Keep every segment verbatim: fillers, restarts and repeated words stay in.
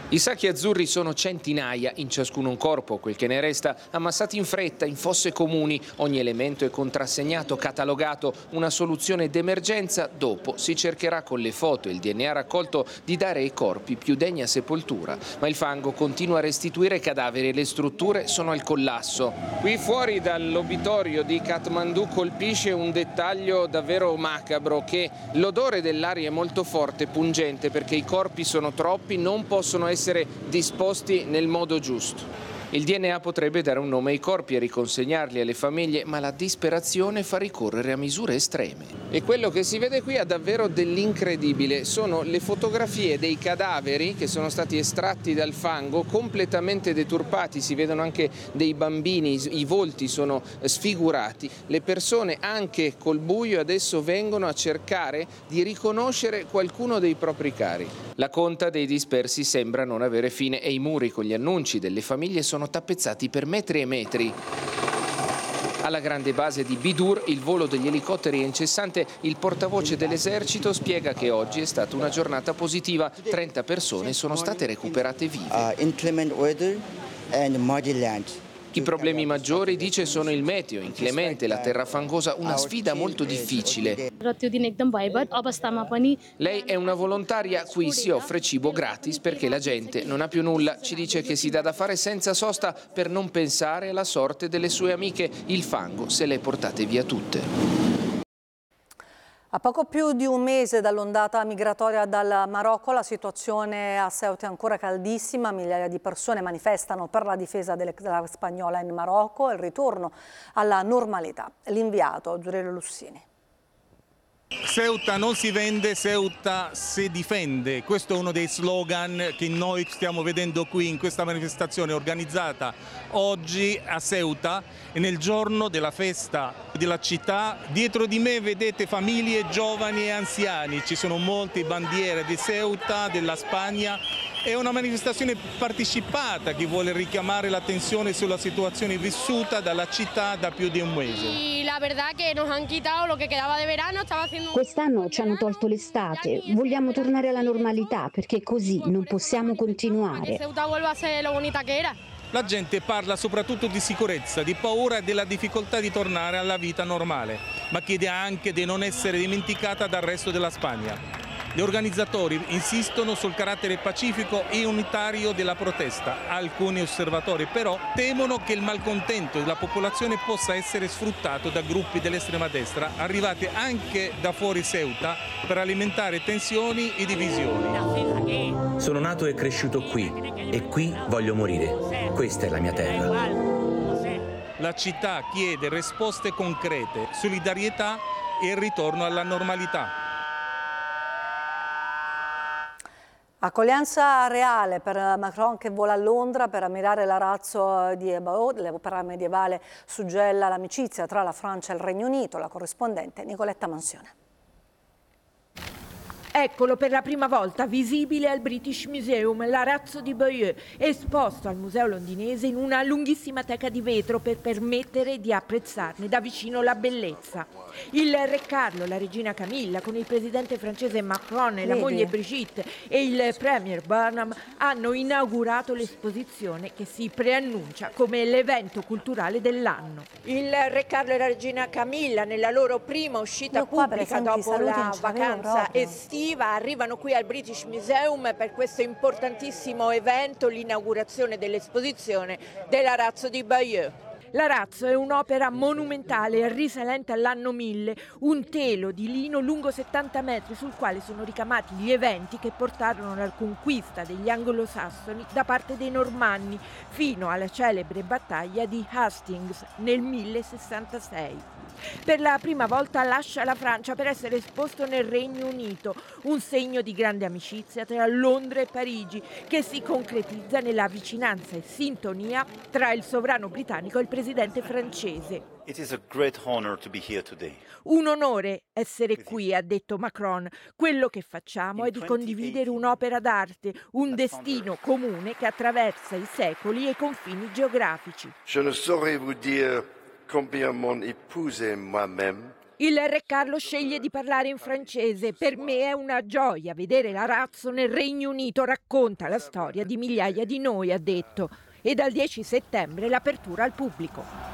I sacchi azzurri sono centinaia, in ciascuno un corpo, quel che ne resta, ammassati in fretta, in fosse comuni. Ogni elemento è contrassegnato, catalogato, una soluzione d'emergenza. Dopo si cercherà con le foto e il D N A raccolto di dare ai corpi più degna sepoltura. Ma il fango continua a restituire cadaveri e le strutture sono al collasso. Qui fuori dall'obitorio di Kathmandu colpisce un dettaglio davvero macabro, che l'odore dell'aria è molto forte e pungente perché i corpi sono troppi, non possono essere essere disposti nel modo giusto. Il D N A potrebbe dare un nome ai corpi e riconsegnarli alle famiglie, ma la disperazione fa ricorrere a misure estreme. E quello che si vede qui ha davvero dell'incredibile. Sono le fotografie dei cadaveri che sono stati estratti dal fango, completamente deturpati, si vedono anche dei bambini, i volti sono sfigurati. Le persone, anche col buio, adesso vengono a cercare di riconoscere qualcuno dei propri cari. La conta dei dispersi sembra non avere fine e i muri con gli annunci delle famiglie sono sono tappezzati per metri e metri. Alla grande base di Bidur il volo degli elicotteri è incessante. Il portavoce dell'esercito spiega che oggi è stata una giornata positiva. trenta persone sono state recuperate vive. I problemi maggiori, dice, sono il meteo inclemente, la terra fangosa, una sfida molto difficile. Lei è una volontaria, qui si offre cibo gratis perché la gente non ha più nulla. Ci dice che si dà da fare senza sosta per non pensare alla sorte delle sue amiche. Il fango se le è portate via tutte. A poco più di un mese dall'ondata migratoria dal Marocco, la situazione a Ceuta è ancora caldissima. Migliaia di persone manifestano per la difesa della spagnola in Marocco e il ritorno alla normalità. L'inviato Giurello Lussini. Ceuta non si vende, Ceuta si difende. Questo è uno dei slogan che noi stiamo vedendo qui in questa manifestazione organizzata oggi a Ceuta e nel giorno della festa della città. Dietro di me vedete famiglie, giovani e anziani, ci sono molte bandiere di Ceuta, della Spagna. È una manifestazione partecipata che vuole richiamare l'attenzione sulla situazione vissuta dalla città da più di un mese. Quest'anno ci hanno tolto l'estate, vogliamo tornare alla normalità perché così non possiamo continuare. La gente parla soprattutto di sicurezza, di paura e della difficoltà di tornare alla vita normale, ma chiede anche di non essere dimenticata dal resto della Spagna. Gli organizzatori insistono sul carattere pacifico e unitario della protesta. Alcuni osservatori però temono che il malcontento della popolazione possa essere sfruttato da gruppi dell'estrema destra arrivati anche da fuori Ceuta per alimentare tensioni e divisioni. Sono nato e cresciuto qui e qui voglio morire. Questa è la mia terra. La città chiede risposte concrete, solidarietà e il ritorno alla normalità. Accoglienza reale per Macron che vola a Londra per ammirare l'arazzo di Ebaud. L'opera medievale suggella l'amicizia tra la Francia e il Regno Unito. La corrispondente Nicoletta Mansione. Eccolo per la prima volta visibile al British Museum, l'arazzo di Bayeux, esposto al museo londinese in una lunghissima teca di vetro per permettere di apprezzarne da vicino la bellezza. Il re Carlo, la regina Camilla, con il presidente francese Macron e la moglie Brigitte e il premier Burnham hanno inaugurato l'esposizione che si preannuncia come l'evento culturale dell'anno. Il re Carlo e la regina Camilla, nella loro prima uscita pubblica dopo la vacanza estiva, arrivano qui al British Museum per questo importantissimo evento, l'inaugurazione dell'esposizione dell'arazzo di Bayeux. L'arazzo è un'opera monumentale risalente all'anno mille, un telo di lino lungo settanta metri sul quale sono ricamati gli eventi che portarono alla conquista degli anglosassoni da parte dei normanni fino alla celebre battaglia di Hastings nel millesessantasei. Per la prima volta lascia la Francia per essere esposto nel Regno Unito, un segno di grande amicizia tra Londra e Parigi che si concretizza nella vicinanza e sintonia tra il sovrano britannico e il presidente francese. It is a great honor to be here today. Un onore essere qui, ha detto Macron. Quello che facciamo è di condividere un'opera d'arte, un destino comune che attraversa i secoli e i confini geografici. Je ne saurais vous dire combien mon épouse et moi-même Il re Carlo sceglie di parlare in francese. Per me è una gioia vedere l'arazzo nel Regno Unito. Racconta la storia di migliaia di noi, ha detto. E dal dieci settembre l'apertura al pubblico.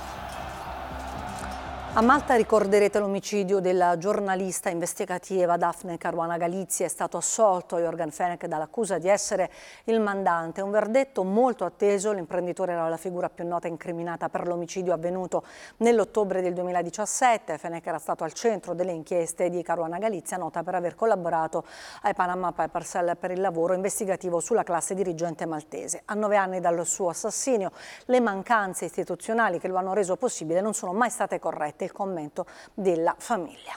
A Malta ricorderete l'omicidio della giornalista investigativa Daphne Caruana Galizia. È stato assolto Jorgen Fenech dall'accusa di essere il mandante. Un verdetto molto atteso. L'imprenditore era la figura più nota incriminata per l'omicidio avvenuto nell'ottobre del duemiladiciassette. Fenech era stato al centro delle inchieste di Caruana Galizia, nota per aver collaborato ai Panama Papers per il lavoro investigativo sulla classe dirigente maltese. A nove anni dal suo assassinio, le mancanze istituzionali che lo hanno reso possibile non sono mai state corrette. Il commento della famiglia.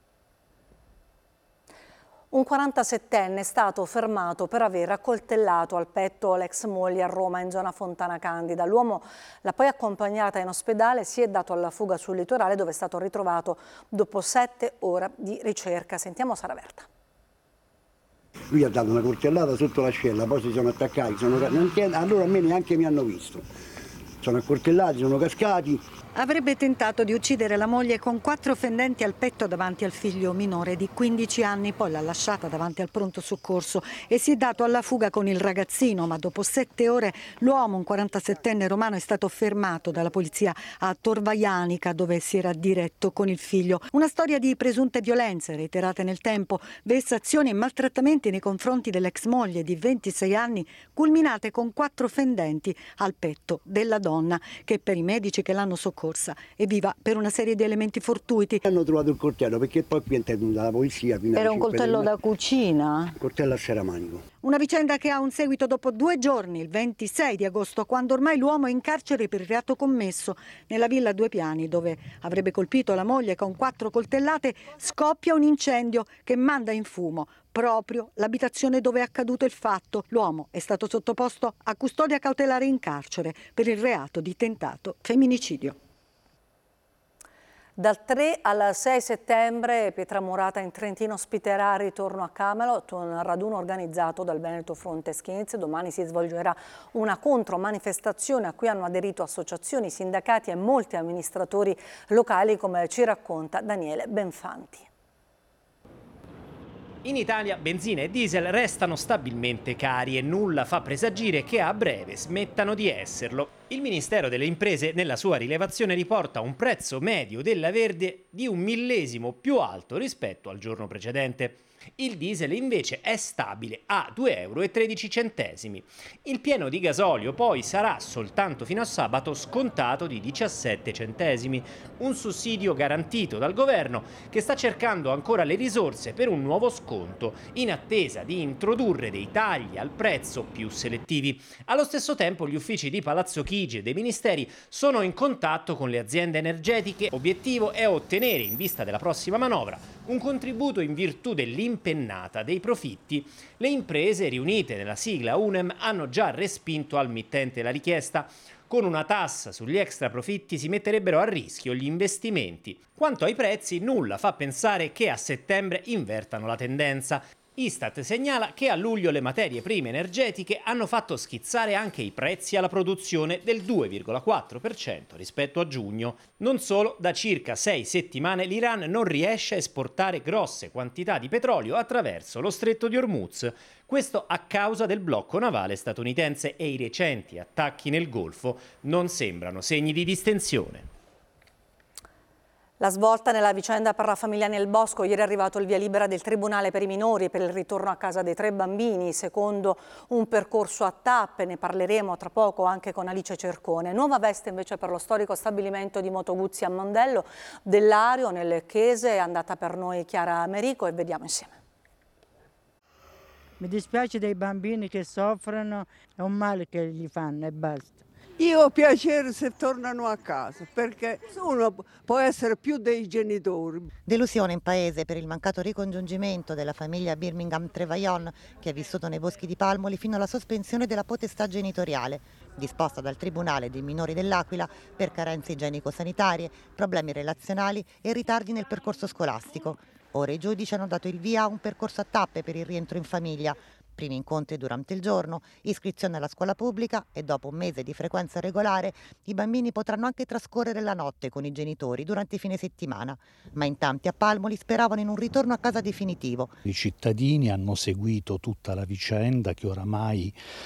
Un quarantasettenne è stato fermato per aver accoltellato al petto l'ex moglie a Roma in zona Fontana Candida. L'uomo l'ha poi accompagnata in ospedale, si è dato alla fuga sul litorale dove è stato ritrovato dopo sette ore di ricerca. Sentiamo Sara Verta. Lui ha dato una coltellata sotto l'ascella, poi si sono attaccati, sono... allora a me neanche mi hanno visto. Sono accoltellati, sono cascati. Avrebbe tentato di uccidere la moglie con quattro fendenti al petto davanti al figlio minore di quindici anni, poi l'ha lasciata davanti al pronto soccorso e si è dato alla fuga con il ragazzino, ma dopo sette ore l'uomo, un quarantasettenne romano, è stato fermato dalla polizia a Torvaianica, dove si era diretto con il figlio. Una storia di presunte violenze reiterate nel tempo, vessazioni e maltrattamenti nei confronti dell'ex moglie di ventisei anni, culminate con quattro fendenti al petto della donna, che per i medici che l'hanno soccorsa è viva per una serie di elementi fortuiti. Hanno trovato il coltello perché poi qui è intervenuta la polizia. Era un coltello da cucina? Coltello a serramanico. Una vicenda che ha un seguito dopo due giorni, il ventisei di agosto, quando ormai l'uomo è in carcere per il reato commesso. Nella villa a due piani, dove avrebbe colpito la moglie con quattro coltellate, scoppia un incendio che manda in fumo proprio l'abitazione dove è accaduto il fatto. L'uomo è stato sottoposto a custodia cautelare in carcere per il reato di tentato femminicidio. Dal tre al sei settembre Pietramurata in Trentino ospiterà Ritorno a Camelot, un raduno organizzato dal Veneto Fronte Scheins. Domani si svolgerà una contromanifestazione a cui hanno aderito associazioni, sindacati e molti amministratori locali, come ci racconta Daniele Benfanti. In Italia benzina e diesel restano stabilmente cari e nulla fa presagire che a breve smettano di esserlo. Il Ministero delle Imprese nella sua rilevazione riporta un prezzo medio della Verde di un millesimo più alto rispetto al giorno precedente. Il diesel invece è stabile a due euro e tredici centesimi. Il pieno di gasolio poi sarà soltanto fino a sabato scontato di diciassette centesimi, un sussidio garantito dal governo che sta cercando ancora le risorse per un nuovo sconto in attesa di introdurre dei tagli al prezzo più selettivi. Allo stesso tempo gli uffici di Palazzo Chigi e dei ministeri sono in contatto con le aziende energetiche. Obiettivo è ottenere, in vista della prossima manovra, un contributo in virtù dell'impennata dei profitti. Le imprese riunite nella sigla U N E M hanno già respinto al mittente la richiesta. Con una tassa sugli extra profitti si metterebbero a rischio gli investimenti. Quanto ai prezzi, nulla fa pensare che a settembre invertano la tendenza. Istat segnala che a luglio le materie prime energetiche hanno fatto schizzare anche i prezzi alla produzione del due virgola quattro per cento rispetto a giugno. Non solo, da circa sei settimane l'Iran non riesce a esportare grosse quantità di petrolio attraverso lo stretto di Hormuz. Questo a causa del blocco navale statunitense e i recenti attacchi nel Golfo non sembrano segni di distensione. La svolta nella vicenda per la famiglia Nel Bosco. Ieri è arrivato il via libera del Tribunale per i minori per il ritorno a casa dei tre bambini, secondo un percorso a tappe. Ne parleremo tra poco anche con Alice Cercone. Nuova veste invece per lo storico stabilimento di Moto Guzzi a Mondello dell'Ario, nel Chese. È andata per noi Chiara Americo e vediamo insieme. Mi dispiace dei bambini che soffrono, è un male che gli fanno e basta. Io ho piacere se tornano a casa, perché uno può essere più dei genitori. Delusione in paese per il mancato ricongiungimento della famiglia Birmingham Trevaillon, che ha vissuto nei boschi di Palmoli fino alla sospensione della potestà genitoriale, disposta dal Tribunale dei minori dell'Aquila per carenze igienico-sanitarie, problemi relazionali e ritardi nel percorso scolastico. Ora i giudici hanno dato il via a un percorso a tappe per il rientro in famiglia. primi incontri durante il giorno, iscrizione alla scuola pubblica e dopo un mese di frequenza regolare i bambini potranno anche trascorrere la notte con i genitori durante i fine settimana, ma in tanti a Palmoli speravano in un ritorno a casa definitivo. I cittadini hanno seguito tutta la vicenda che oramai